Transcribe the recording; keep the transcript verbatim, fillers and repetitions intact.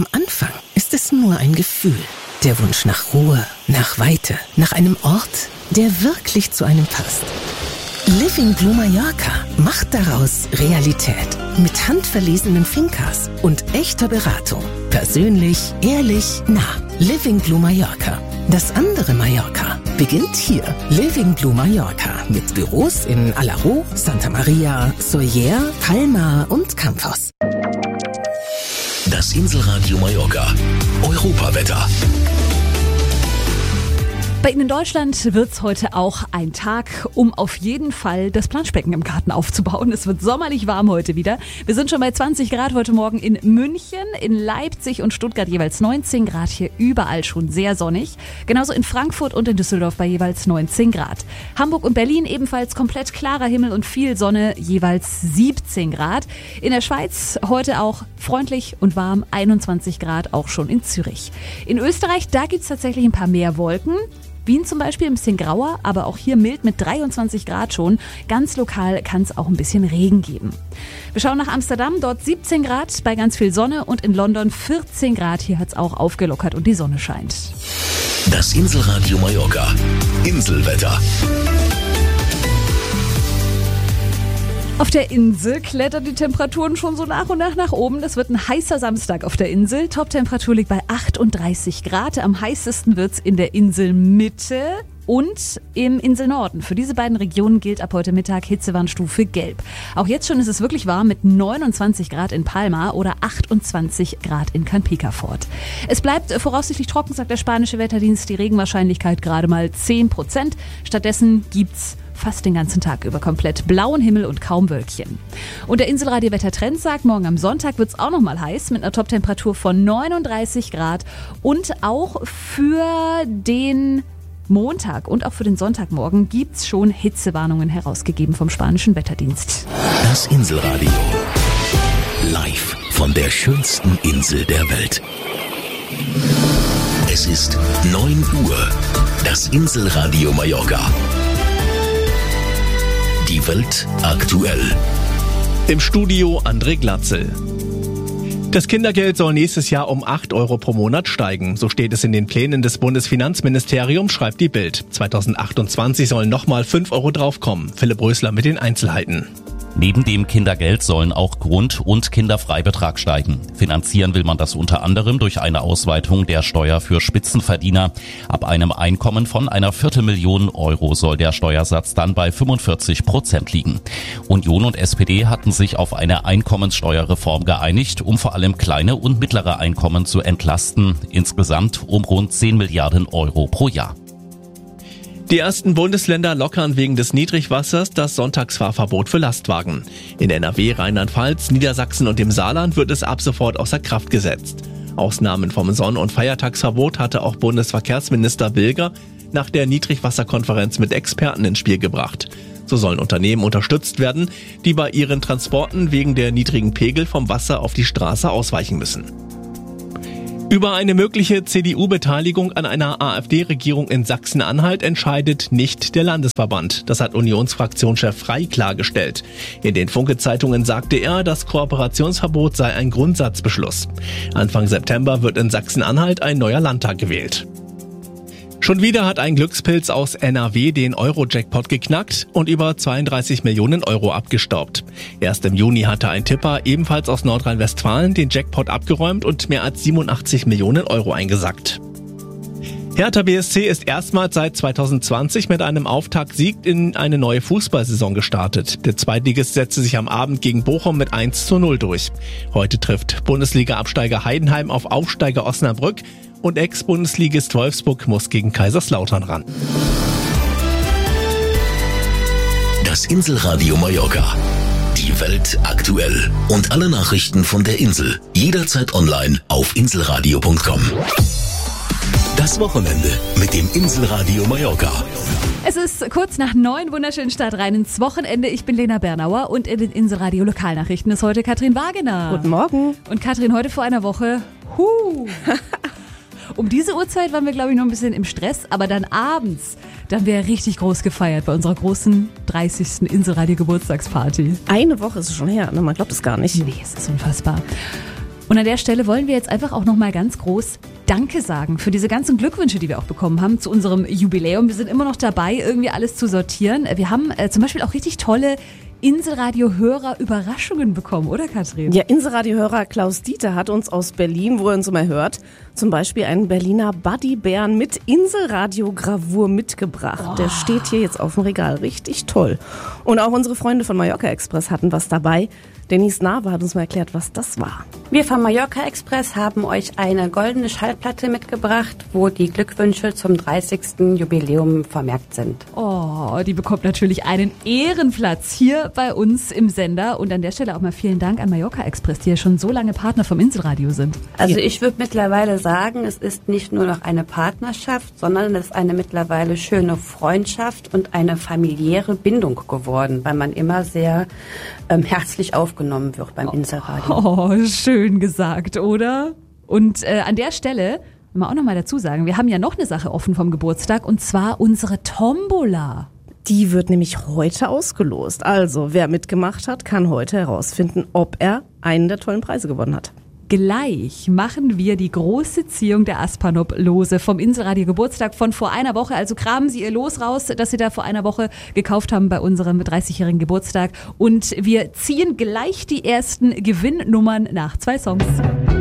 Am Anfang ist es nur ein Gefühl. Der Wunsch nach Ruhe, nach Weite, nach einem Ort, der wirklich zu einem passt. Living Blue Mallorca macht daraus Realität. Mit handverlesenen Finkas und echter Beratung. Persönlich, ehrlich, nah. Living Blue Mallorca. Das andere Mallorca beginnt hier. Living Blue Mallorca mit Büros in Alaró, Santa Maria, Sóller, Palma und Campos. Das Inselradio Mallorca. Europawetter. Bei Ihnen in Deutschland wird's heute auch ein Tag, um auf jeden Fall das Planschbecken im Garten aufzubauen. Es wird sommerlich warm heute wieder. Wir sind schon bei zwanzig Grad heute Morgen in München, in Leipzig und Stuttgart jeweils neunzehn Grad. Hier überall schon sehr sonnig. Genauso in Frankfurt und in Düsseldorf bei jeweils neunzehn Grad. Hamburg und Berlin ebenfalls komplett klarer Himmel und viel Sonne, jeweils siebzehn Grad. In der Schweiz heute auch freundlich und warm, einundzwanzig Grad, auch schon in Zürich. In Österreich, da gibt's tatsächlich ein paar mehr Wolken. Wien zum Beispiel ein bisschen grauer, aber auch hier mild mit dreiundzwanzig Grad schon. Ganz lokal kann es auch ein bisschen Regen geben. Wir schauen nach Amsterdam, dort siebzehn Grad bei ganz viel Sonne und in London vierzehn Grad. Hier hat es auch aufgelockert und die Sonne scheint. Das Inselradio Mallorca. Inselwetter. Auf der Insel klettern die Temperaturen schon so nach und nach nach oben. Das wird ein heißer Samstag auf der Insel. Toptemperatur liegt bei achtunddreißig Grad. Am heißesten wird's in der Inselmitte und im Inselnorden. Für diese beiden Regionen gilt ab heute Mittag Hitzewarnstufe Gelb. Auch jetzt schon ist es wirklich warm mit neunundzwanzig Grad in Palma oder achtundzwanzig Grad in Canpica-Fort. Es bleibt voraussichtlich trocken, sagt der spanische Wetterdienst. Die Regenwahrscheinlichkeit gerade mal zehn Prozent. Stattdessen gibt's fast den ganzen Tag über komplett blauen Himmel und kaum Wölkchen. Und der Inselradio-Wettertrend sagt, morgen am Sonntag wird es auch noch mal heiß mit einer Toptemperatur von neununddreißig Grad. Und auch für den Montag und auch für den Sonntagmorgen gibt es schon Hitzewarnungen herausgegeben vom spanischen Wetterdienst. Das Inselradio. Live von der schönsten Insel der Welt. Es ist neun Uhr. Das Inselradio Mallorca. Die Welt aktuell. Im Studio André Glatzel. Das Kindergeld soll nächstes Jahr um acht Euro pro Monat steigen. So steht es in den Plänen des Bundesfinanzministeriums, schreibt die Bild. zweitausendachtundzwanzig sollen nochmal fünf Euro draufkommen. Philipp Rösler mit den Einzelheiten. Neben dem Kindergeld sollen auch Grund- und Kinderfreibetrag steigen. Finanzieren will man das unter anderem durch eine Ausweitung der Steuer für Spitzenverdiener. Ab einem Einkommen von einer Viertelmillion Euro soll der Steuersatz dann bei fünfundvierzig Prozent liegen. Union und S P D hatten sich auf eine Einkommenssteuerreform geeinigt, um vor allem kleine und mittlere Einkommen zu entlasten. Insgesamt um rund zehn Milliarden Euro pro Jahr. Die ersten Bundesländer lockern wegen des Niedrigwassers das Sonntagsfahrverbot für Lastwagen. In N R W, Rheinland-Pfalz, Niedersachsen und dem Saarland wird es ab sofort außer Kraft gesetzt. Ausnahmen vom Sonn- und Feiertagsverbot hatte auch Bundesverkehrsminister Bilger nach der Niedrigwasserkonferenz mit Experten ins Spiel gebracht. So sollen Unternehmen unterstützt werden, die bei ihren Transporten wegen der niedrigen Pegel vom Wasser auf die Straße ausweichen müssen. Über eine mögliche C D U-Beteiligung an einer AfD-Regierung in Sachsen-Anhalt entscheidet nicht der Landesverband. Das hat Unionsfraktionschef Frey klargestellt. In den Funke-Zeitungen sagte er, das Kooperationsverbot sei ein Grundsatzbeschluss. Anfang September wird in Sachsen-Anhalt ein neuer Landtag gewählt. Schon wieder hat ein Glückspilz aus N R W den Euro-Jackpot geknackt und über zweiunddreißig Millionen Euro abgestaubt. Erst im Juni hatte ein Tipper, ebenfalls aus Nordrhein-Westfalen, den Jackpot abgeräumt und mehr als siebenundachtzig Millionen Euro eingesackt. Hertha B S C ist erstmals seit zweitausendzwanzig mit einem Auftaktsieg in eine neue Fußballsaison gestartet. Der Zweitligist setzte sich am Abend gegen Bochum mit eins zu null durch. Heute trifft Bundesliga-Absteiger Heidenheim auf Aufsteiger Osnabrück und Ex-Bundesligist Wolfsburg muss gegen Kaiserslautern ran. Das Inselradio Mallorca. Die Welt aktuell. Und alle Nachrichten von der Insel. Jederzeit online auf inselradio punkt com. Das Wochenende mit dem Inselradio Mallorca. Es ist kurz nach neun, wunderschönen Start rein ins Wochenende. Ich bin Lena Bernauer und in den Inselradio Lokalnachrichten ist heute Katrin Wagener. Guten Morgen. Und Katrin, heute vor einer Woche, huh, um diese Uhrzeit waren wir, glaube ich, noch ein bisschen im Stress, aber dann abends, dann haben wir richtig groß gefeiert bei unserer großen dreißigsten Inselradio-Geburtstagsparty. Eine Woche ist es schon her, ne? Man glaubt es gar nicht. Nee, es ist unfassbar. Und an der Stelle wollen wir jetzt einfach auch nochmal ganz groß Danke sagen für diese ganzen Glückwünsche, die wir auch bekommen haben zu unserem Jubiläum. Wir sind immer noch dabei, irgendwie alles zu sortieren. Wir haben äh, zum Beispiel auch richtig tolle Inselradio-Hörer Überraschungen bekommen, oder Katrin? Ja, Inselradio-Hörer Klaus Dieter hat uns aus Berlin, wo er uns immer hört, zum Beispiel einen Berliner Buddybären mit Inselradio-Gravur mitgebracht. Oh. Der steht hier jetzt auf dem Regal. Richtig toll. Und auch unsere Freunde von Mallorca Express hatten was dabei. Denise Nave hat uns mal erklärt, was das war. Wir vom Mallorca Express haben euch eine goldene Schallplatte mitgebracht, wo die Glückwünsche zum dreißigsten Jubiläum vermerkt sind. Oh, die bekommt natürlich einen Ehrenplatz hier bei uns im Sender. Und an der Stelle auch mal vielen Dank an Mallorca Express, die ja schon so lange Partner vom Inselradio sind. Also ich würde mittlerweile sagen, es ist nicht nur noch eine Partnerschaft, sondern es ist eine mittlerweile schöne Freundschaft und eine familiäre Bindung geworden, weil man immer sehr ähm, herzlich aufgenommen wird beim Inselradio. Oh, schön gesagt, oder? Und äh, an der Stelle will man auch noch mal dazu sagen, wir haben ja noch eine Sache offen vom Geburtstag, und zwar unsere Tombola. Die wird nämlich heute ausgelost. Also, wer mitgemacht hat, kann heute herausfinden, ob er einen der tollen Preise gewonnen hat. Gleich machen wir die große Ziehung der Aspanop-Lose vom Inselradio Geburtstag von vor einer Woche. Also graben Sie Ihr Los raus, das Sie da vor einer Woche gekauft haben bei unserem dreißigjährigen Geburtstag. Und wir ziehen gleich die ersten Gewinnnummern nach zwei Songs.